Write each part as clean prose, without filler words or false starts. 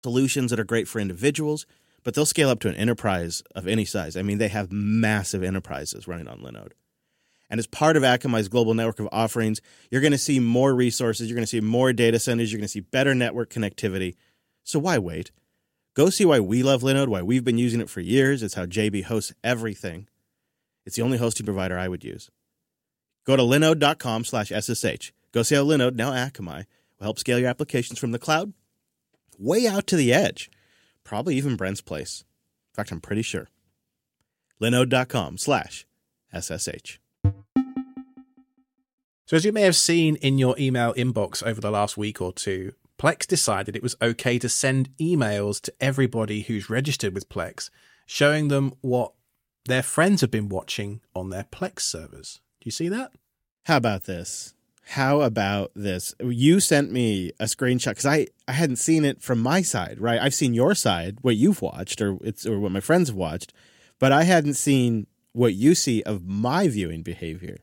solutions that are great for individuals, but they'll scale up to an enterprise of any size. I mean, they have massive enterprises running on Linode. And as part of Akamai's global network of offerings, you're going to see more resources, you're going to see more data centers, you're going to see better network connectivity. So why wait? Go see why we love Linode, why we've been using it for years. It's how JB hosts everything. It's the only hosting provider I would use. Go to linode.com/SSH. Go see how Linode, now Akamai, will help scale your applications from the cloud way out to the edge. Probably even Brent's place. In fact, I'm pretty sure. linode.com/SSH. So as you may have seen in your email inbox over the last week or two, Plex decided it was okay to send emails to everybody who's registered with Plex, showing them what their friends have been watching on their Plex servers. Do you see that? How about this? You sent me a screenshot because I hadn't seen it from my side, right? I've seen your side, what you've watched or what my friends have watched, but I hadn't seen what you see of my viewing behavior.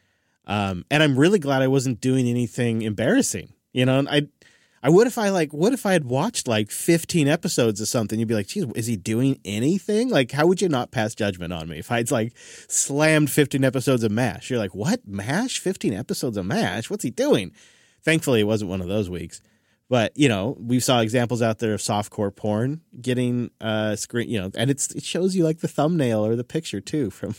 And I'm really glad I wasn't doing anything embarrassing. You know, what if I had watched like 15 episodes of something? You'd be like, geez, is he doing anything? Like, how would you not pass judgment on me if I'd like slammed 15 episodes of MASH? You're like, what? MASH? 15 episodes of MASH? What's he doing? Thankfully, it wasn't one of those weeks. But, you know, we saw examples out there of softcore porn getting screen, you know, and it shows you like the thumbnail or the picture too from,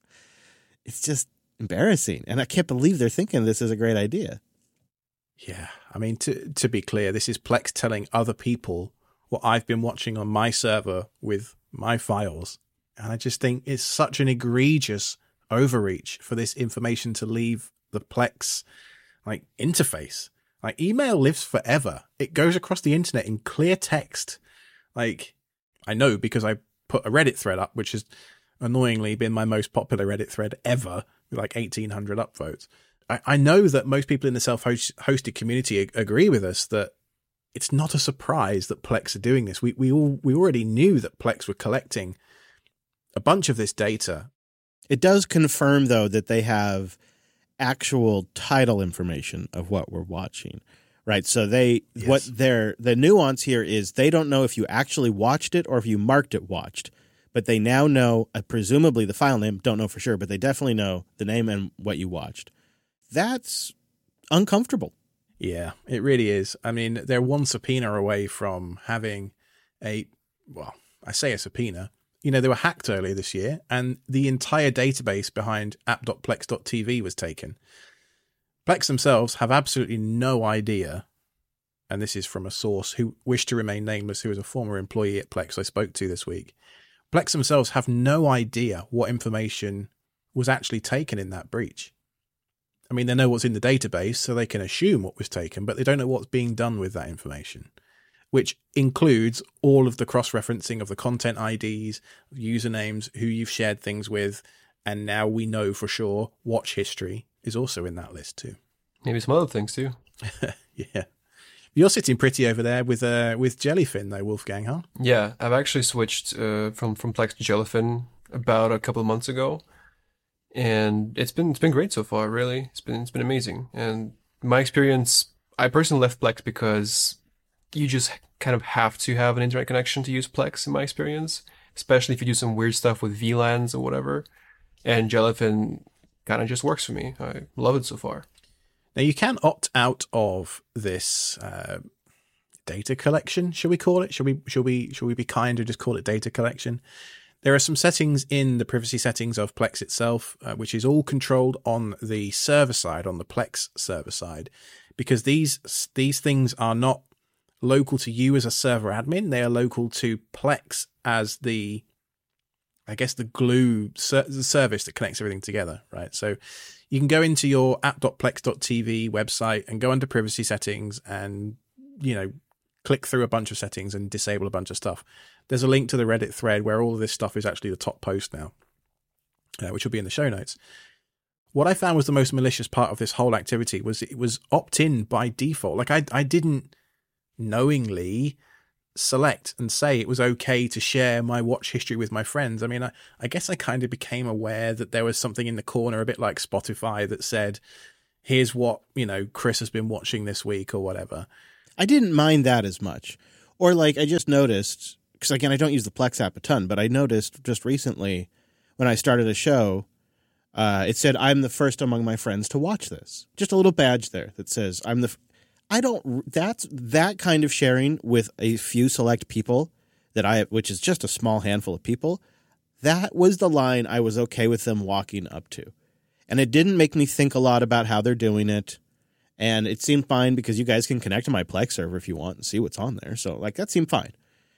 it's just embarrassing. And I can't believe they're thinking this is a great idea. Yeah, I mean, to be clear, this is Plex telling other people what I've been watching on my server with my files. And I just think it's such an egregious overreach for this information to leave the Plex like interface. Like, email lives forever. It goes across the internet in clear text. Like, I know because I put a Reddit thread up, which has annoyingly been my most popular Reddit thread ever, with like 1,800 upvotes. I know that most people in the self-hosted community agree with us that it's not a surprise that Plex are doing this. We already knew that Plex were collecting a bunch of this data. It does confirm, though, that they have actual title information of what we're watching, right? So the nuance here is they don't know if you actually watched it or if you marked it watched, but they now know, presumably the file name, don't know for sure, but they definitely know the name and what you watched. That's uncomfortable. Yeah, it really is. I mean, they're one subpoena away from having I say a subpoena. You know, they were hacked earlier this year, and the entire database behind app.plex.tv was taken. Plex themselves have absolutely no idea, and this is from a source who wished to remain nameless, who is a former employee at Plex I spoke to this week. Plex themselves have no idea what information was actually taken in that breach. I mean, they know what's in the database, so they can assume what was taken, but they don't know what's being done with that information, which includes all of the cross-referencing of the content IDs, usernames, who you've shared things with, and now we know for sure watch history is also in that list too. Maybe some other things too. Yeah. You're sitting pretty over there with Jellyfin though, Wolfgang, huh? Yeah, I've actually switched from Plex to Jellyfin about a couple of months ago. And it's been great so far, really. It's been amazing. And my experience, I personally left Plex because you just kind of have to have an internet connection to use Plex, in my experience, especially if you do some weird stuff with VLANs or whatever. And Jellyfin kind of just works for me. I love it so far. Now you can opt out of this data collection, shall we call it? Shall we be kind and just call it data collection? There are some settings in the privacy settings of Plex itself, which is all controlled on the server side, on the Plex server side, because these things are not local to you as a server admin. They are local to Plex as the glue the service that connects everything together, right? So you can go into your app.plex.tv website and go under privacy settings and, you know, click through a bunch of settings and disable a bunch of stuff. There's a link to the Reddit thread where all of this stuff is actually the top post now, which will be in the show notes. What I found was the most malicious part of this whole activity was it was opt-in by default. Like I didn't knowingly select and say it was okay to share my watch history with my friends. I mean, I guess I kind of became aware that there was something in the corner, a bit like Spotify, that said, here's what, you know, Chris has been watching this week or whatever. I didn't mind that as much. Or like I just noticed, because again, I don't use the Plex app a ton, but I noticed just recently when I started a show, it said, I'm the first among my friends to watch this. Just a little badge there that says that's that kind of sharing with a few select people which is just a small handful of people. That was the line I was okay with them walking up to. And it didn't make me think a lot about how they're doing it. And it seemed fine because you guys can connect to my Plex server if you want and see what's on there. So like that seemed fine.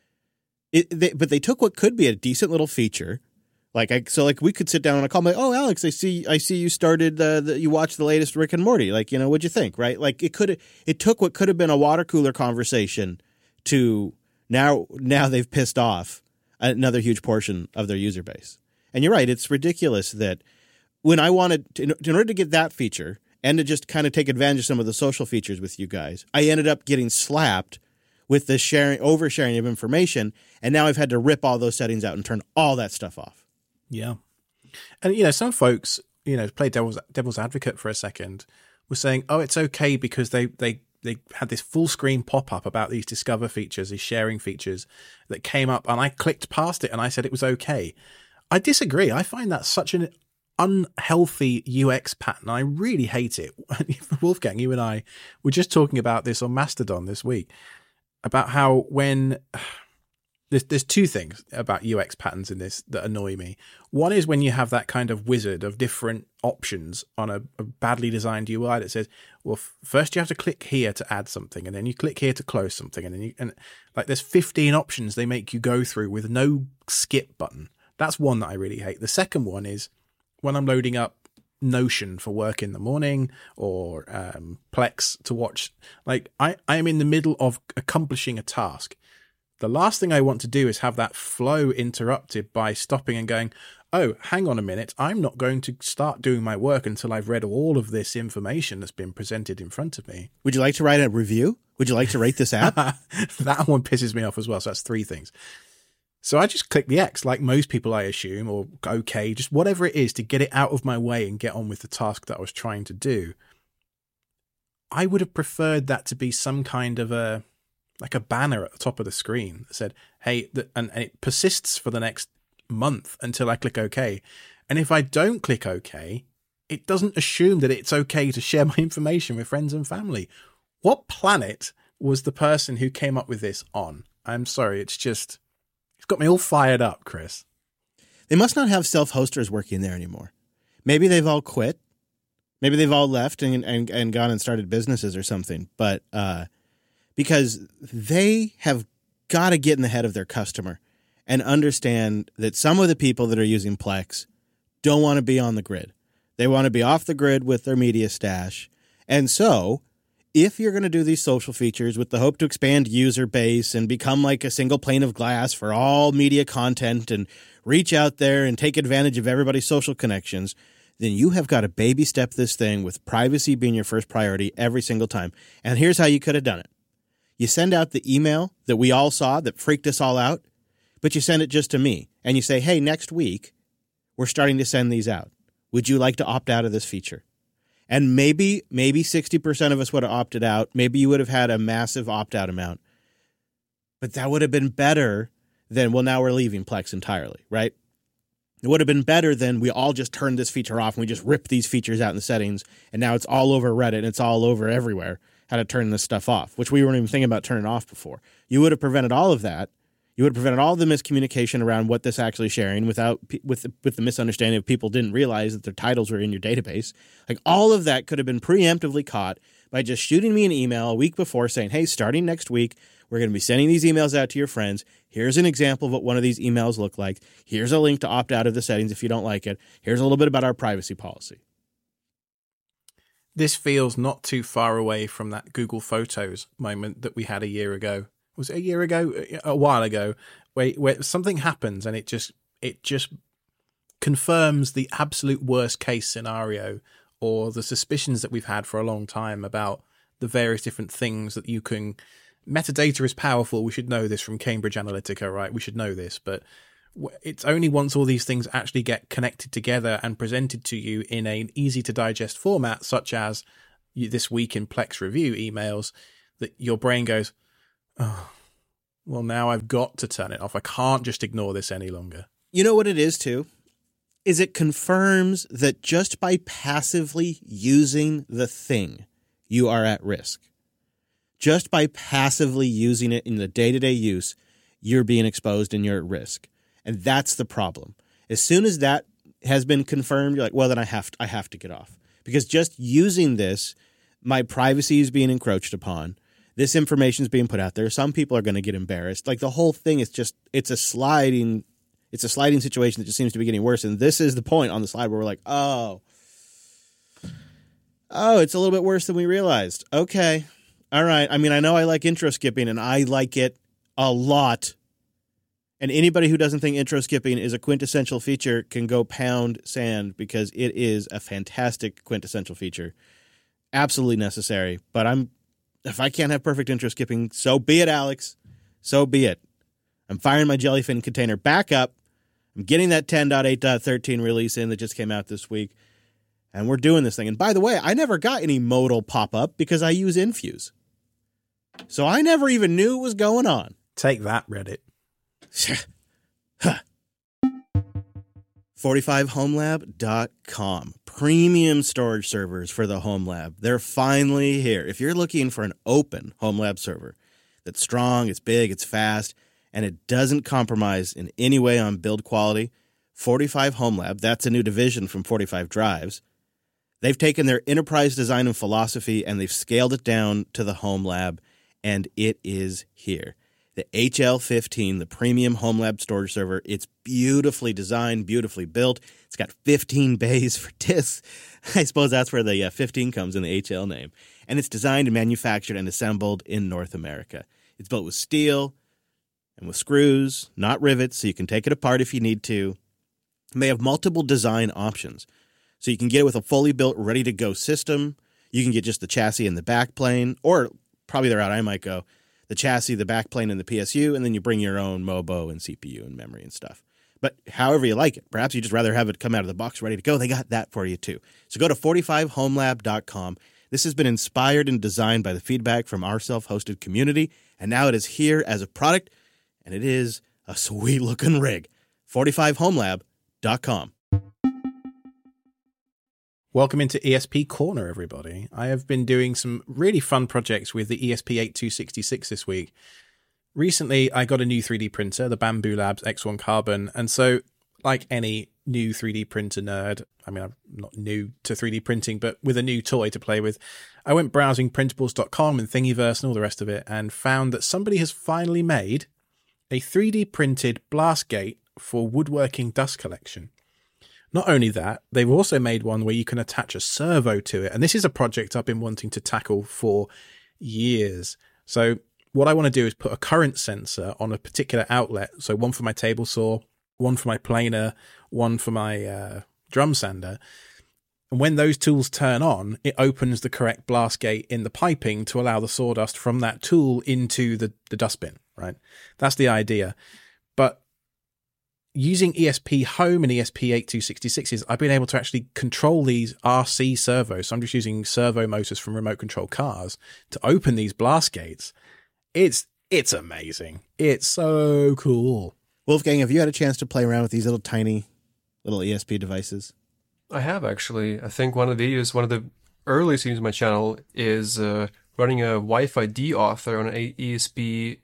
But they took what could be a decent little feature. Like we could sit down on a call and be like, oh, Alex, I see you started you watched the latest Rick and Morty. Like, what'd you think? Right? Like it took what could have been a water cooler conversation to now they've pissed off another huge portion of their user base. And you're right. It's ridiculous that when I wanted to, in order to get that feature and to just kind of take advantage of some of the social features with you guys, I ended up getting slapped with the oversharing of information. And now I've had to rip all those settings out and turn all that stuff off. Yeah. And, some folks, play devil's advocate for a second, were saying, oh, it's okay because they had this full screen pop up about these Discover features, these sharing features that came up, and I clicked past it and I said it was okay. I disagree. I find that such an unhealthy UX pattern. I really hate it. Wolfgang, you and I were just talking about this on Mastodon this week, about how when there's two things about UX patterns in this that annoy me. One is when you have that kind of wizard of different options on a badly designed UI that says, well, first you have to click here to add something, and then you click here to close something, and then there's 15 options they make you go through with no skip button. That's one that I really hate. The second one is when I'm loading up Notion for work in the morning or Plex to watch. Like I am in the middle of accomplishing a task. The last thing I want to do is have that flow interrupted by stopping and going, oh, hang on a minute. I'm not going to start doing my work until I've read all of this information that's been presented in front of me. Would you like to write a review? Would you like to rate this app? That one pisses me off as well. So that's three things. So I just click the X like most people, I assume, or okay, just whatever it is to get it out of my way and get on with the task that I was trying to do. I would have preferred that to be some kind of a banner at the top of the screen that said, hey, and it persists for the next month until I click OK. And if I don't click OK, it doesn't assume that it's okay to share my information with friends and family. What planet was the person who came up with this on? I'm sorry, it's got me all fired up, Chris. They must not have self-hosters working there anymore. Maybe they've all quit. Maybe they've all left and gone and started businesses or something. But because they have got to get in the head of their customer and understand that some of the people that are using Plex don't want to be on the grid. They want to be off the grid with their media stash. And so if you're going to do these social features with the hope to expand user base and become like a single pane of glass for all media content and reach out there and take advantage of everybody's social connections, then you have got to baby step this thing with privacy being your first priority every single time. And here's how you could have done it. You send out the email that we all saw that freaked us all out, but you send it just to me. And you say, hey, next week, we're starting to send these out. Would you like to opt out of this feature? And maybe 60% of us would have opted out. Maybe you would have had a massive opt-out amount. But that would have been better than, well, now we're leaving Plex entirely, right? It would have been better than we all just turned this feature off and we just ripped these features out in the settings, and now it's all over Reddit and it's all over everywhere how to turn this stuff off, which we weren't even thinking about turning off before. You would have prevented all of that. You would have prevented all the miscommunication around what this actually sharing with the misunderstanding of people didn't realize that their titles were in your database. Like all of that could have been preemptively caught by just shooting me an email a week before saying, hey, starting next week, we're going to be sending these emails out to your friends. Here's an example of what one of these emails look like. Here's a link to opt out of the settings if you don't like it. Here's a little bit about our privacy policy. This feels not too far away from that Google Photos moment that we had a year ago. Was it a year ago? A while ago, where something happens and it just confirms the absolute worst case scenario or the suspicions that we've had for a long time about the various different things that you can. Metadata is powerful. We should know this from Cambridge Analytica, right? We should know this, but it's only once all these things actually get connected together and presented to you in an easy to digest format, such as this week in Plex review emails, that your brain goes, oh, Well, now I've got to turn it off. I can't just ignore this any longer. You know what it is, too? Is it confirms that just by passively using the thing, you are at risk. Just by passively using it in the day-to-day use, you're being exposed and you're at risk. And that's the problem. As soon as that has been confirmed, you're like, well, then I have to get off. Because just using this, my privacy is being encroached upon. This information is being put out there. Some people are going to get embarrassed. Like the whole thing is just, it's a sliding situation that just seems to be getting worse. And this is the point on the slide where we're like, oh, it's a little bit worse than we realized. Okay. All right. I mean, I know I like intro skipping and I like it a lot. And anybody who doesn't think intro skipping is a quintessential feature can go pound sand because it is a fantastic quintessential feature. Absolutely necessary. But if I can't have perfect intro skipping, so be it, Alex. So be it. I'm firing my Jellyfin container back up. I'm getting that 10.8.13 release in that just came out this week. And we're doing this thing. And by the way, I never got any modal pop-up because I use Infuse. So I never even knew what was going on. Take that, Reddit. 45homelab.com. Premium storage servers for the home lab. They're finally here. If you're looking for an open home lab server that's strong, it's big, it's fast, and it doesn't compromise in any way on build quality, 45 Home Lab, that's a new division from 45 Drives. They've taken their enterprise design and philosophy and they've scaled it down to the home lab, and it is here. The HL15, the premium home lab storage server, it's beautifully designed, beautifully built. It's got 15 bays for disks. I suppose that's where the 15 comes in the HL name. And it's designed and manufactured and assembled in North America. It's built with steel and with screws, not rivets, so you can take it apart if you need to. And they have multiple design options. So you can get it with a fully built, ready-to-go system. You can get just the chassis and the backplane, or probably the route I might go, the chassis, the backplane, and the PSU, and then you bring your own MOBO and CPU and memory and stuff. But however you like it, perhaps you'd just rather have it come out of the box ready to go. They got that for you too. So go to 45homelab.com. This has been inspired and designed by the feedback from our self-hosted community, and now it is here as a product, and it is a sweet-looking rig. 45homelab.com. Welcome into ESP Corner, everybody. I have been doing some really fun projects with the ESP8266 this week. Recently, I got a new 3D printer, the Bambu Labs X1 Carbon, and so, like any new 3D printer nerd, I mean, I'm not new to 3D printing, but with a new toy to play with, I went browsing printables.com and Thingiverse and all the rest of it, and found that somebody has finally made a 3D printed blast gate for woodworking dust collection. Not only that, they've also made one where you can attach a servo to it. And this is a project I've been wanting to tackle for years. So what I want to do is put a current sensor on a particular outlet. So one for my table saw, one for my planer, one for my drum sander. And when those tools turn on, it opens the correct blast gate in the piping to allow the sawdust from that tool into the dustbin, right? That's the idea. But using ESP Home and ESP8266s, I've been able to actually control these RC servos. So I'm just using servo motors from remote control cars to open these blast gates. It's amazing. It's so cool. Wolfgang, have you had a chance to play around with these little tiny little ESP devices? I have, actually. I think one of the videos, one of the early scenes of my channel is running a Wi-Fi D author on an ESP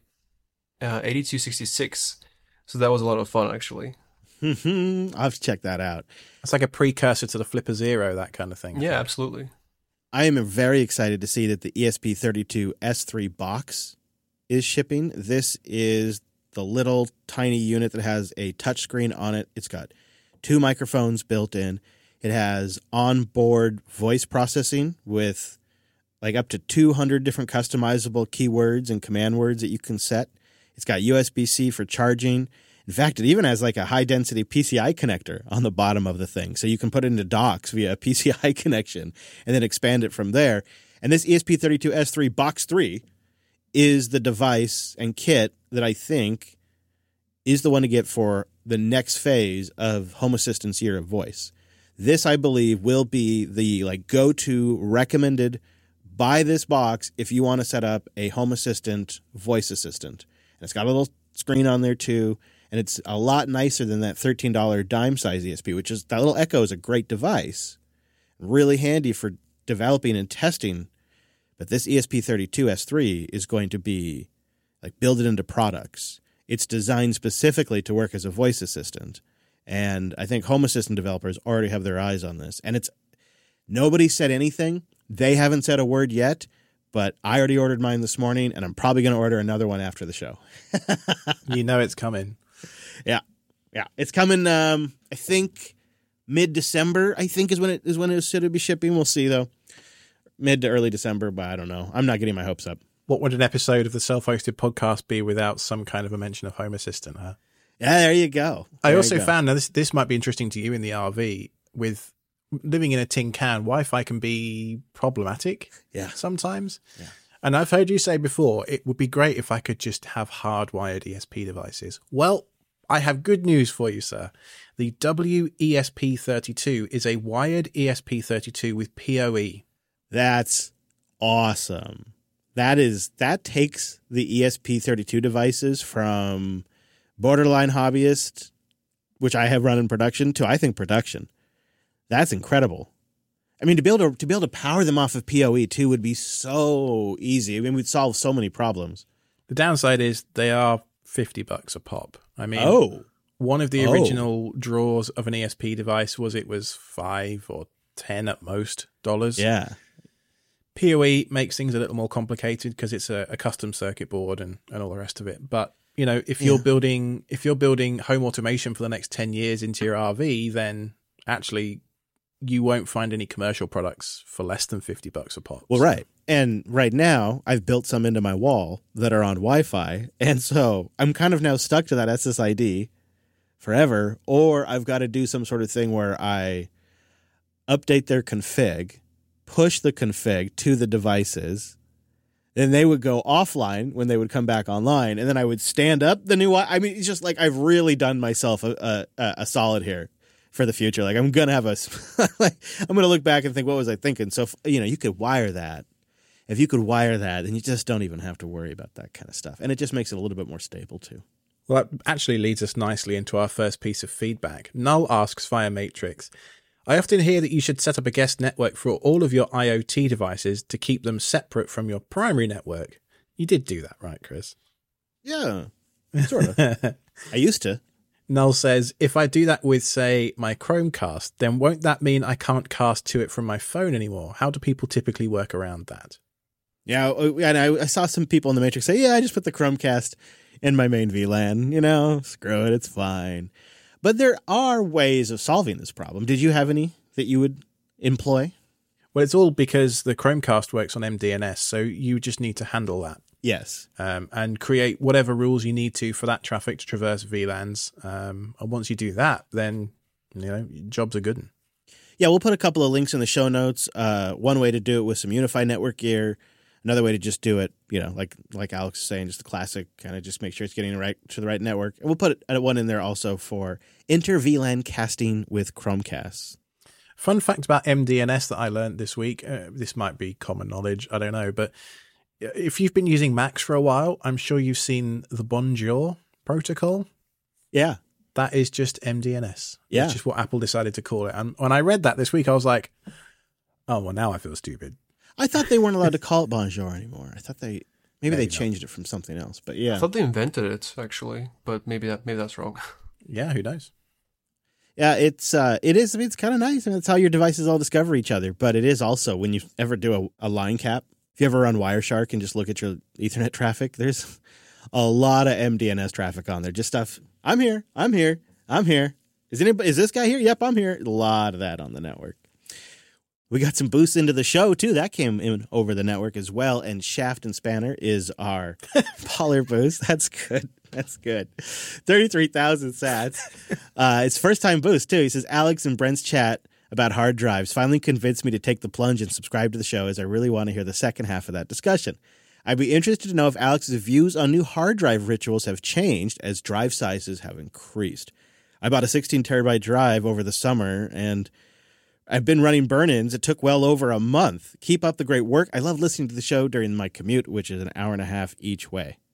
8266. So that was a lot of fun, actually. I'll have to check that out. It's like a precursor to the Flipper Zero, that kind of thing. Yeah, absolutely. I am very excited to see that the ESP32 S3 box is shipping. This is the little tiny unit that has a touchscreen on it. It's got 2 microphones built in. It has onboard voice processing with like up to 200 different customizable keywords and command words that you can set. It's got USB-C for charging. In fact, it even has like a high-density PCI connector on the bottom of the thing. So you can put it into docks via a PCI connection and then expand it from there. And this ESP32 S3 Box 3 is the device and kit that I think is the one to get for the next phase of Home Assistant's year of voice. This, I believe, will be the like go-to recommended buy this box if you want to set up a Home Assistant voice assistant. And it's got a little screen on there too. And it's a lot nicer than that $13 dime size ESP, which is, that little Echo is a great device. Really handy for developing and testing. But this ESP32S3 is going to be like build it into products. It's designed specifically to work as a voice assistant. And I think Home Assistant developers already have their eyes on this. And it's nobody said anything. They haven't said a word yet, but I already ordered mine this morning, and I'm probably going to order another one after the show. You know it's coming. Yeah. It's coming, I think, mid-December, I think is when it should be shipping. We'll see, though. Mid to early December, but I don't know. I'm not getting my hopes up. What would an episode of the Self-Hosted Podcast be without some kind of a mention of Home Assistant, huh? Yeah, there you go. I also found, now this might be interesting to you in the RV, with living in a tin can, Wi-Fi can be problematic sometimes. Yeah. And I've heard you say before, it would be great if I could just have hardwired ESP devices. Well, I have good news for you, sir. The WESP32 is a wired ESP32 with PoE. That's awesome. That takes the ESP32 devices from borderline hobbyist, which I have run in production, to I think production. That's incredible. I mean, to be able to power them off of PoE too would be so easy. I mean, we'd solve so many problems. The downside is they are $50 a pop. I mean, one of the original draws of an ESP device was $5 or $10 at most dollars. Yeah. PoE makes things a little more complicated because it's a custom circuit board and all the rest of it. But you know, if you're building home automation for the next 10 years into your RV, then actually you won't find any commercial products for less than $50 a pop. Well, right. And right now I've built some into my wall that are on Wi-Fi. And so I'm kind of now stuck to that SSID forever, or I've got to do some sort of thing where I update their config, push the config to the devices, then they would go offline when they would come back online, and then I would stand up the new. I mean, it's just like I've really done myself a solid here for the future. Like I'm gonna have I'm gonna look back and think, what was I thinking? So you could wire that. If you could wire that, then you just don't even have to worry about that kind of stuff, and it just makes it a little bit more stable too. Well, that actually leads us nicely into our first piece of feedback. Null asks via Matrix, I often hear that you should set up a guest network for all of your IoT devices to keep them separate from your primary network. You did do that, right, Chris? Yeah, sort of. I used to. Null says, if I do that with, say, my Chromecast, then won't that mean I can't cast to it from my phone anymore? How do people typically work around that? Yeah, and I saw some people in the Matrix say, I just put the Chromecast in my main VLAN. Screw it, it's fine. But there are ways of solving this problem. Did you have any that you would employ? Well, it's all because the Chromecast works on MDNS, so you just need to handle that. Yes. And create whatever rules you need to for that traffic to traverse VLANs. And once you do that, then, jobs are good. Yeah, we'll put a couple of links in the show notes. One way to do it with some Unified Network gear. Another way to just do it, like Alex is saying, just the classic, kind of just make sure it's getting right to the right network. And we'll put one in there also for inter-VLAN casting with Chromecasts. Fun fact about MDNS that I learned this week. This might be common knowledge, I don't know. But if you've been using Macs for a while, I'm sure you've seen the Bonjour protocol. Yeah. That is just MDNS. Yeah. It's just what Apple decided to call it. And when I read that this week, I was like, oh, well, now I feel stupid. I thought they weren't allowed to call it Bonjour anymore. I thought they changed it from something else. But yeah, I thought they invented it actually, but maybe that's wrong. Yeah, who knows? Yeah, it is. I mean, it's kind of nice. I mean, it's how your devices all discover each other. But it is also when you ever do a line cap. If you ever run Wireshark and just look at your Ethernet traffic, there's a lot of MDNS traffic on there. Just stuff. I'm here. Is this guy here? Yep, I'm here. A lot of that on the network. We got some boosts into the show, too. That came in over the network as well. And Shaft and Spanner is our Polar boost. That's good. 33,000 sats. It's first-time boost, too. He says, Alex and Brent's chat about hard drives finally convinced me to take the plunge and subscribe to the show, as I really want to hear the second half of that discussion. I'd be interested to know if Alex's views on new hard drive rituals have changed as drive sizes have increased. I bought a 16-terabyte drive over the summer, and I've been running burn-ins. It took well over a month. Keep up the great work. I love listening to the show during my commute, which is an hour and a half each way.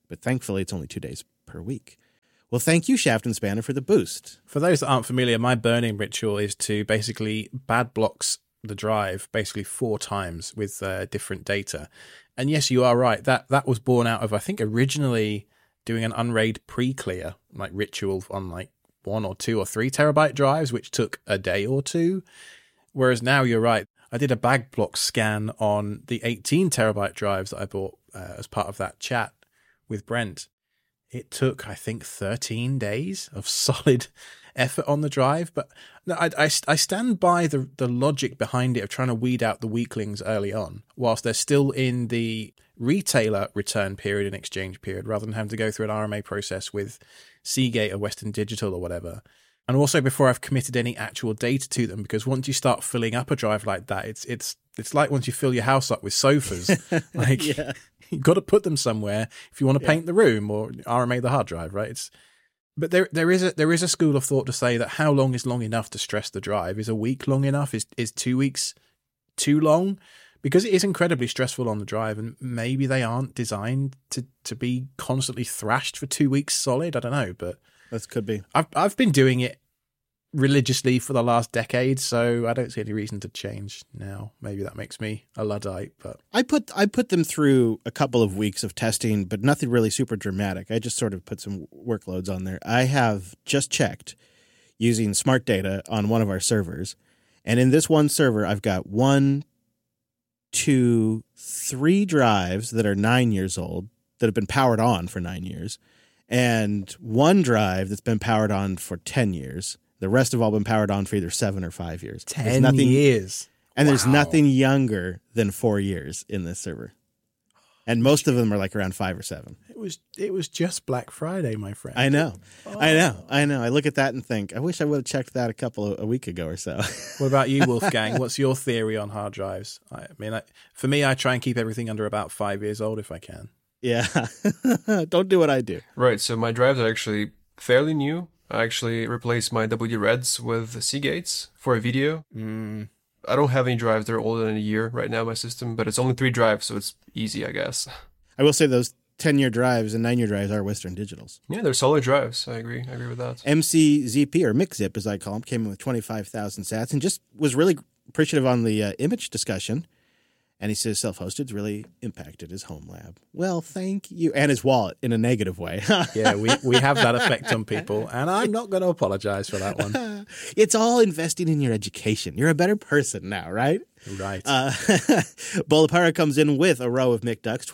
But thankfully, it's only 2 days per week. Well, thank you, Shaft and Spanner, for the boost. For those that aren't familiar, my burning ritual is to basically bad blocks the drive basically 4 times with different data. And yes, you are right. That was born out of, I think, originally doing an Unraid pre-clear like ritual on like 1 or 2 or 3 terabyte drives, which took a day or two. Whereas now you're right. I did a bag block scan on the 18 terabyte drives that I bought as part of that chat with Brent. It took, I think, 13 days of solid effort on the drive. But no, I stand by the logic behind it of trying to weed out the weaklings early on, whilst they're still in the retailer return period and exchange period, rather than having to go through an RMA process with Seagate or Western Digital or whatever. And also before I've committed any actual data to them, because once you start filling up a drive like that, it's like once you fill your house up with sofas, like Yeah. you've got to put them somewhere if you want to paint the room or RMA the hard drive, right? But there is a school of thought to say that how long is long enough to stress the drive? Is a week long enough? Is 2 weeks too long? Because it is incredibly stressful on the drive, and maybe they aren't designed to be constantly thrashed for 2 weeks solid. I don't know, but That could be. I've been doing it religiously for the last decade, so I don't see any reason to change now. Maybe that makes me a Luddite, but I put them through a couple of weeks of testing, but nothing really super dramatic. I just sort of put some workloads on there. I have just checked using Smart Data on one of our servers, and in this one server, I've got 1, 2, 3 drives that are 9 years old that have been powered on for 9 years, and 1 drive that's been powered on for 10 years. The rest have all been powered on for either 7 or 5 years. 10 years. And there's Wow. nothing younger than 4 years in this server. And most of them are like around 5 or 7. It was just Black Friday, my friend. I know. I look at that and think, I wish I would have checked that a week ago or so. What about you, Wolfgang? What's your theory on hard drives? I mean, for me, I try and keep everything under about 5 years old if I can. Yeah. Don't do what I do. Right, so my drives are actually fairly new. I actually replaced my WD-REDs with Seagates for a video. I don't have any drives that are older than a year right now in my system, but it's only 3 drives, so it's easy, I guess. I will say those 10-year drives and 9-year drives are Western Digitals. Yeah, they're solid drives. I agree with that. MCZP, or MixZip as I call them, came in with 25,000 sats and just was really appreciative on the image discussion. And he says self-hosted's really impacted his home lab. Well, thank you. And his wallet in a negative way. Yeah, we have that effect on people, and I'm not going to apologize for that one. It's all investing in your education. You're a better person now, right? Right. Bolapara comes in with a row of McDucks,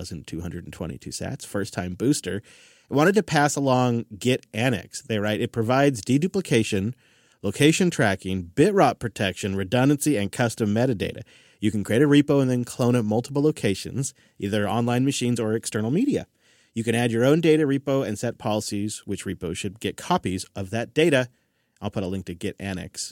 22,222 sats, first-time booster. I wanted to pass along Git Annex. They write, it provides deduplication, location tracking, bitrot protection, redundancy, and custom metadata. You can create a repo and then clone at multiple locations, either online machines or external media. You can add your own data repo and set policies which repos should get copies of that data. I'll put a link to Git Annex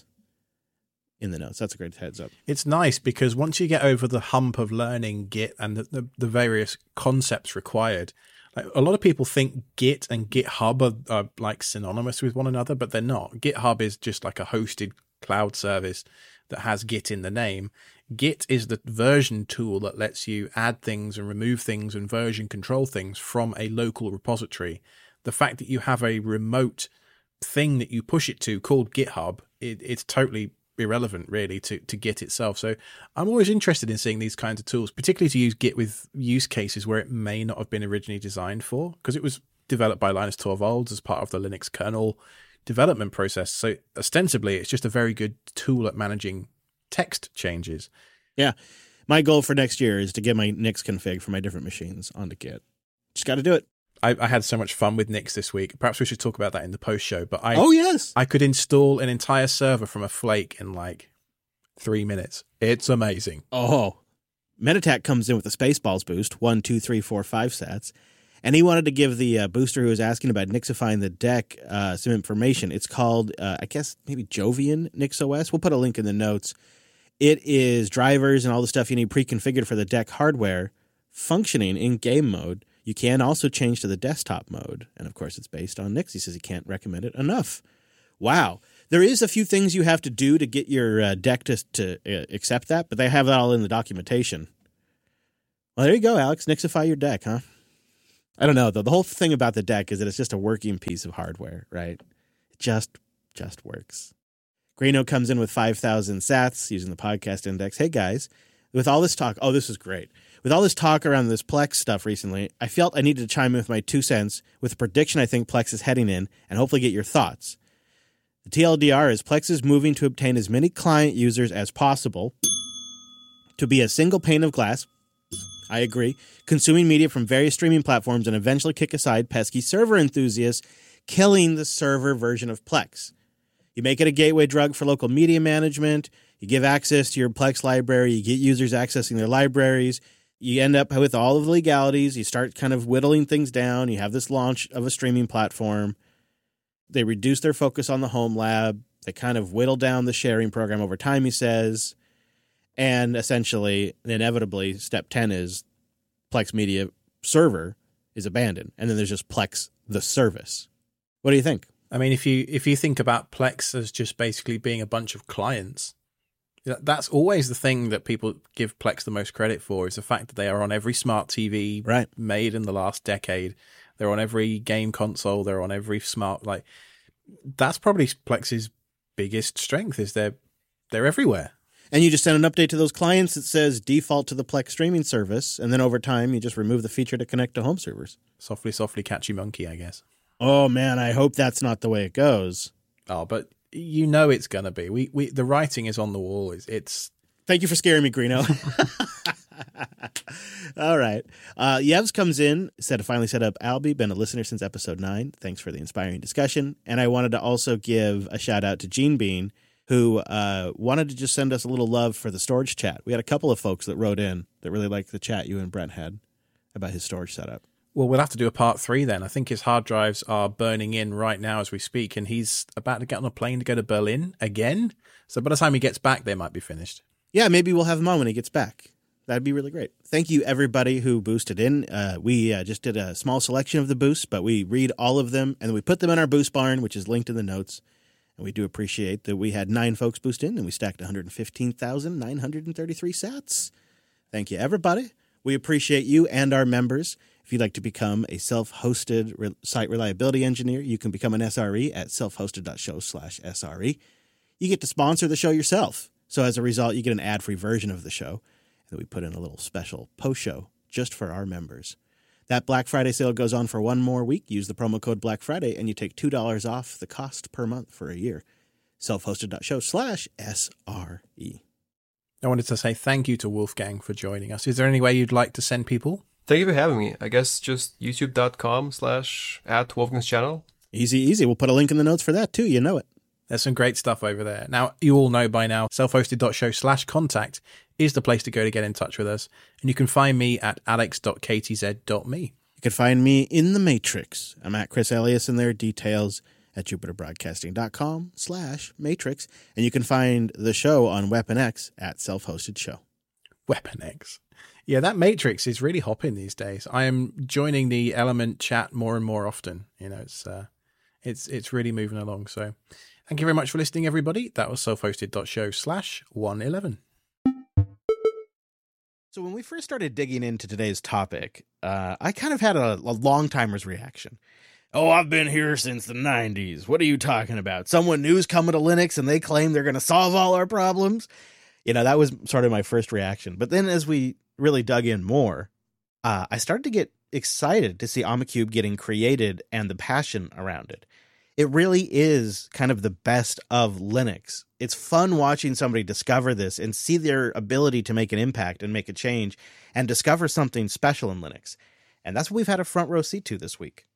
in the notes. That's a great heads up. It's nice because once you get over the hump of learning Git and the various concepts required, like a lot of people think Git and GitHub are like synonymous with one another, but they're not. GitHub is just like a hosted cloud service that has Git in the name. Git is the version tool that lets you add things and remove things and version control things from a local repository. The fact that you have a remote thing that you push it to called GitHub, it's totally irrelevant really to Git itself. So I'm always interested in seeing these kinds of tools, particularly to use Git with use cases where it may not have been originally designed for, because it was developed by Linus Torvalds as part of the Linux kernel development process. So ostensibly, it's just a very good tool at managing text changes. Yeah. My goal for next year is to get my Nix config for my different machines onto Git. Just got to do it. I had so much fun with Nix this week. Perhaps we should talk about that in the post show. But Oh, yes. I could install an entire server from a flake in like 3 minutes. It's amazing. Oh. Metattack comes in with a Spaceballs boost, 1, 2, 3, 4, 5 sets. And he wanted to give the booster who was asking about Nixifying the deck some information. It's called, I guess, maybe Jovian NixOS. We'll put a link in the notes. It is drivers and all the stuff you need pre-configured for the deck hardware functioning in game mode. You can also change to the desktop mode. And, of course, it's based on Nix. He says he can't recommend it enough. Wow. There is a few things you have to do to get your deck to accept that, but they have that all in the documentation. Well, there you go, Alex. Nixify your deck, huh? I don't know, though. The whole thing about the deck is that it's just a working piece of hardware, right? It just works. Greeno comes in with 5,000 sats using the podcast index. Hey, guys, with all this talk, this is great. With all this talk around this Plex stuff recently, I felt I needed to chime in with my 2 cents with a prediction I think Plex is heading in and hopefully get your thoughts. The TLDR is Plex is moving to obtain as many client users as possible to be a single pane of glass. I agree. Consuming media from various streaming platforms and eventually kick aside pesky server enthusiasts, killing the server version of Plex. You make it a gateway drug for local media management. You give access to your Plex library. You get users accessing their libraries. You end up with all of the legalities. You start kind of whittling things down. You have this launch of a streaming platform. They reduce their focus on the home lab. They kind of whittle down the sharing program over time, he says. And essentially, inevitably, step 10 is Plex Media server is abandoned. And then there's just Plex, the service. What do you think? I mean, if you think about Plex as just basically being a bunch of clients, that's always the thing that people give Plex the most credit for, is the fact that they are on every smart TV made in the last decade. They're on every game console. They're on every smart, that's probably Plex's biggest strength, is they're everywhere. And you just send an update to those clients that says default to the Plex streaming service, and then over time you just remove the feature to connect to home servers. Softly, softly, catchy monkey, I guess. Oh man, I hope that's not the way it goes. Oh, but you know it's gonna be. We the writing is on the wall. It's. Thank you for scaring me, Greeno. All right. Yevs comes in, said to finally set up Albie, been a listener since episode 9. Thanks for the inspiring discussion. And I wanted to also give a shout out to Gene Bean, who wanted to just send us a little love for the storage chat. We had a couple of folks that wrote in that really liked the chat you and Brent had about his storage setup. Well, we'll have to do a part 3 then. I think his hard drives are burning in right now as we speak, and he's about to get on a plane to go to Berlin again. So by the time he gets back, they might be finished. Yeah, maybe we'll have him on when he gets back. That'd be really great. Thank you, everybody who boosted in. We just did a small selection of the boosts, but we read all of them, and we put them in our boost barn, which is linked in the notes. And we do appreciate that we had 9 folks boost in, and we stacked 115,933 sats. Thank you, everybody. We appreciate you and our members. If you'd like to become a self-hosted site reliability engineer, you can become an SRE at selfhosted.show/SRE. You get to sponsor the show yourself. So as a result, you get an ad-free version of the show. And we put in a little special post-show just for our members. That Black Friday sale goes on for 1 more week. Use the promo code Black Friday, and you take $2 off the cost per month for a year. Selfhosted.show/SRE. I wanted to say thank you to Wolfgang for joining us. Is there any way you'd like to send people? Thank you for having me. I guess just youtube.com/@Wolfgang's channel. Easy. We'll put a link in the notes for that too. You know it. There's some great stuff over there. Now, you all know by now, selfhosted.show/contact is the place to go to get in touch with us. And you can find me at alex.ktz.me. You can find me in the Matrix. I'm at Chris Elias, and there are details at jupiterbroadcasting.com/matrix. And you can find the show on Weapon X at Self-Hosted Show. Weapon X. Yeah, that Matrix is really hopping these days. I am joining the Element chat more and more often. You know, it's really moving along. So thank you very much for listening, everybody. That was selfhosted.show/111. So when we first started digging into today's topic, I kind of had a long-timer's reaction. Oh, I've been here since the 90s. What are you talking about? Someone new's coming to Linux and they claim they're going to solve all our problems? You know, that was sort of my first reaction. But then as we really dug in more, I started to get excited to see Omacube getting created and the passion around it. It really is kind of the best of Linux. It's fun watching somebody discover this and see their ability to make an impact and make a change and discover something special in Linux. And that's what we've had a front row seat to this week.